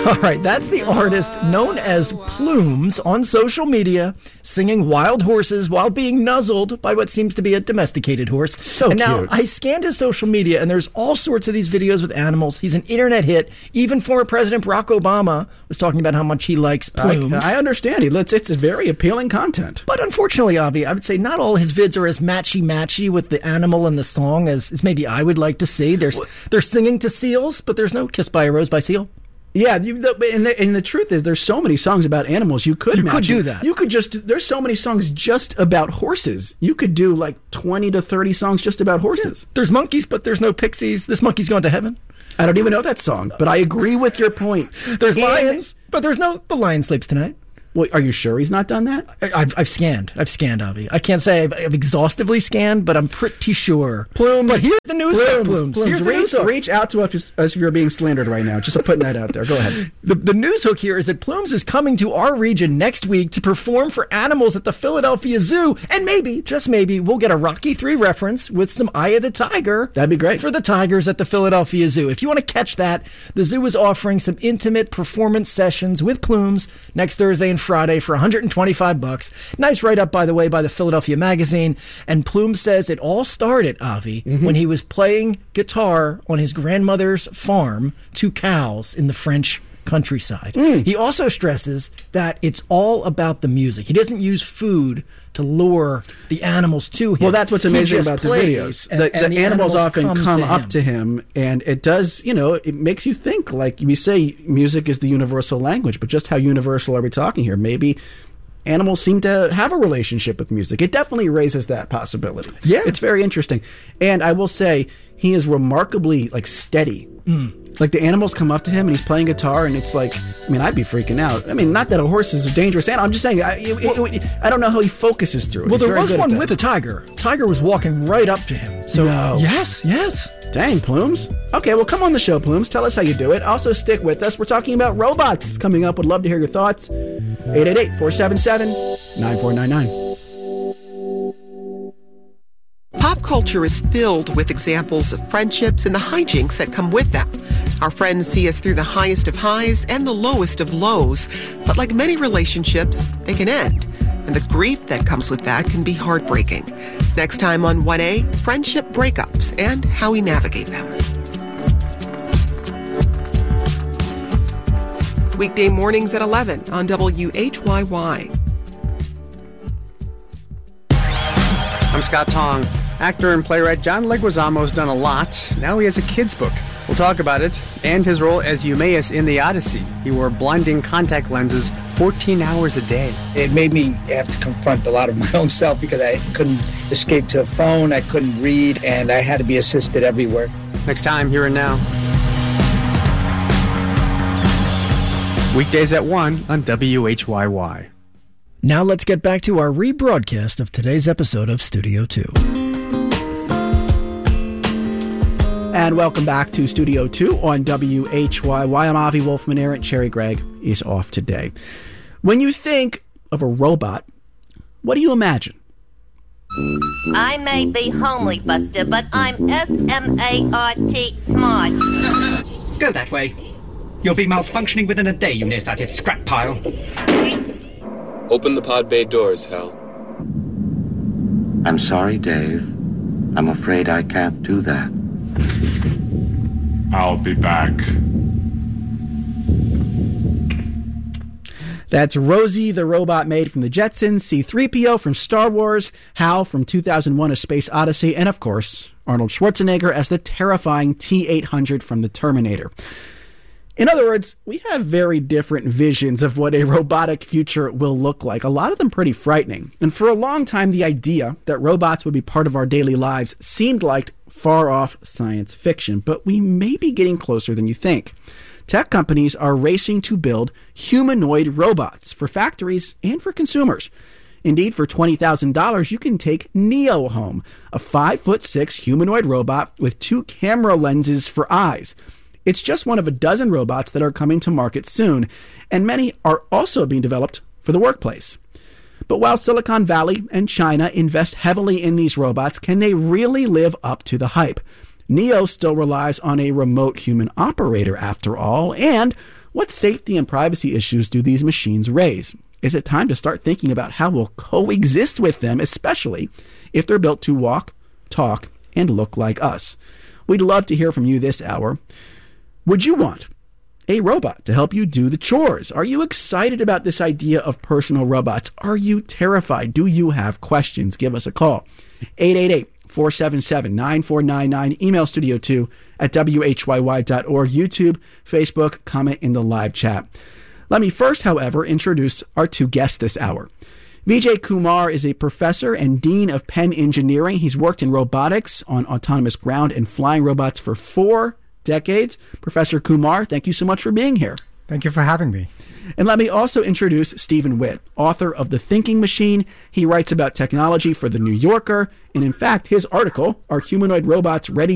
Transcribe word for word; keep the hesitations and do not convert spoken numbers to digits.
All right, that's the artist known as Plumes on social media, singing Wild Horses while being nuzzled by what seems to be a domesticated horse. So and now cute. I scanned his social media, and there's all sorts of these videos with animals. He's an internet hit. Even former President Barack Obama was talking about how much he likes Plumes. I, I understand. It's, it's very appealing content. But unfortunately, Avi, I would say not all his vids are as matchy-matchy with the animal and the song as, as maybe I would like to see. There's, they're singing to seals, but there's no Kiss by a Rose by Seal. Yeah, you, the, and, the, and the truth is, there's so many songs about animals. You could you match could do it. that. You could just. There's so many songs just about horses. You could do like twenty to thirty songs just about horses. Yeah. There's monkeys, but there's no pixies. This monkey's going to heaven. I don't even know that song, but I agree with your point. There's and, lions, but there's no The Lion Sleeps Tonight. Well, are you sure he's not done that? I, I've, I've scanned. I've scanned, Avi. I can't say I've, I've exhaustively scanned, but I'm pretty sure. Plumes. But here's the news. Plumes. Plumes. Plumes. Here's the reach, news hook. reach out to us if you're being slandered right now. Just putting that out there. Go ahead. The, the news hook here is that Plumes is coming to our region next week to perform for animals at the Philadelphia Zoo. And maybe, just maybe, we'll get a Rocky three reference with some Eye of the Tiger. That'd be great. For the Tigers at the Philadelphia Zoo. If you want to catch that, the zoo is offering some intimate performance sessions with Plumes next Thursday and Friday for one hundred twenty-five bucks. Nice write-up, by the way, by the Philadelphia Magazine. And Plume says it all started, Avi, mm-hmm. when he was playing guitar on his grandmother's farm to cows in the French countryside. Mm. He also stresses that it's all about the music. He doesn't use food to lure the animals to him. Well, that's what's amazing about the videos. And, the, and the, the animals, animals often come, come to up him. to him, and it does, you know, it makes you think. Like we say, music is the universal language, but just how universal are we talking here? Maybe animals seem to have a relationship with music. It definitely raises that possibility. Yeah. It's very interesting. And I will say, he is remarkably, like, steady. Mm. Like, the animals come up to him, and he's playing guitar, and it's like, I mean, I'd be freaking out. I mean, not that a horse is a dangerous animal. I'm just saying, I, it, well, it, I don't know how he focuses through it. Well, He's there very was good at one that. with a tiger. Tiger was walking right up to him. So, no. yes, yes. Dang, Plumes. Okay, well, come on the show, Plumes. Tell us how you do it. Also, stick with us. We're talking about robots coming up. Would love to hear your thoughts. eight eight eight, four seven seven, nine four nine nine. Pop culture is filled with examples of friendships and the hijinks that come with them. Our friends see us through the highest of highs and the lowest of lows. But like many relationships, they can end. And the grief that comes with that can be heartbreaking. Next time on one A, friendship breakups and how we navigate them. Weekday mornings at eleven on W H Y Y. I'm Scott Tong. Actor and playwright John Leguizamo's done a lot. Now he has a kid's book. We'll talk about it and his role as Eumaeus in The Odyssey. He wore blinding contact lenses fourteen hours a day. It made me have to confront a lot of my own self because I couldn't escape to a phone, I couldn't read, and I had to be assisted everywhere. Next time, Here and Now. Weekdays at one on W H Y Y. Now let's get back to our rebroadcast of today's episode of Studio two. And welcome back to Studio two on W H Y Y. I'm Avi Wolfman Arent. Cherry Gregg is off today. When you think of a robot, what do you imagine? I may be homely, Buster, but I'm S M A R T smart. Go that way. You'll be malfunctioning within a day, you nearsighted scrap pile. Open the pod bay doors, Hal. I'm sorry, Dave. I'm afraid I can't do that. I'll be back. That's Rosie the robot maid from the Jetsons, C three P O from Star Wars, Hal from two thousand one A Space Odyssey, and of course, Arnold Schwarzenegger as the terrifying T eight hundred from the Terminator. In other words, we have very different visions of what a robotic future will look like, a lot of them pretty frightening. And for a long time, the idea that robots would be part of our daily lives seemed like far-off science fiction, but we may be getting closer than you think. Tech companies are racing to build humanoid robots for factories and for consumers. Indeed, for twenty thousand dollars, you can take Neo home, a five foot six humanoid robot with two camera lenses for eyes. It's just one of a dozen robots that are coming to market soon, and many are also being developed for the workplace. But while Silicon Valley and China invest heavily in these robots, can they really live up to the hype? Neo still relies on a remote human operator, after all, and What safety and privacy issues do these machines raise? Is it time to start thinking about how we'll coexist with them, especially if they're built to walk, talk, and look like us? We'd love to hear from you this hour. Would you want a robot to help you do the chores? Are you excited about this idea of personal robots? Are you terrified? Do you have questions? Give us a call. eight eight eight, four seven seven, nine four nine nine. Email studio two at W H Y Y dot org. YouTube, Facebook, comment in the live chat. Let me first, however, introduce our two guests this hour. Vijay Kumar is a professor and dean of Penn Engineering. He's worked in robotics on autonomous ground and flying robots for four decades. Professor Kumar, thank you so much for being here. Thank you for having me. And let me also introduce Stephen Witt, author of The Thinking Machine. He writes about technology for The New Yorker. And in fact, his article, Are Humanoid Robots Ready